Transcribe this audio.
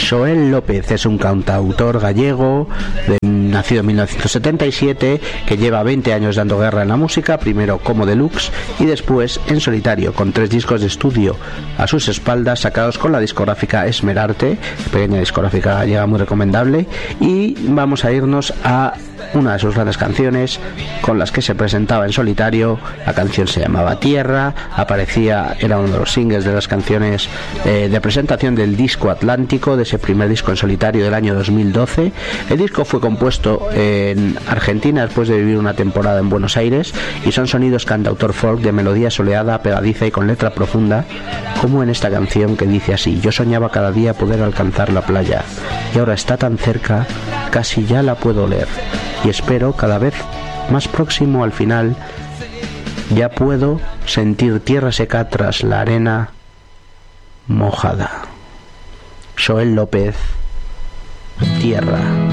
Xoel López es un cantautor gallego nacido en 1977 que lleva 20 años dando guerra en la música, primero como deluxe y después en solitario, con 3 discos de estudio a sus espaldas sacados con la discográfica Esmerarte, pequeña discográfica gallega muy recomendable. Y vamos a irnos a una de sus grandes canciones con las que se presentaba en solitario. La canción se llamaba Tierra, era uno de los singles de las canciones de presentación del disco Atlántico, de ese primer disco en solitario del año 2012. El disco fue compuesto en Argentina después de vivir una temporada en Buenos Aires y son sonidos cantautor folk de melodía soleada, pegadiza y con letra profunda, como en esta canción que dice así: yo soñaba cada día poder alcanzar la playa y ahora está tan cerca, casi ya la puedo oler, y espero cada vez más próximo al final, ya puedo sentir tierra seca tras la arena mojada. Xoel López, Tierra.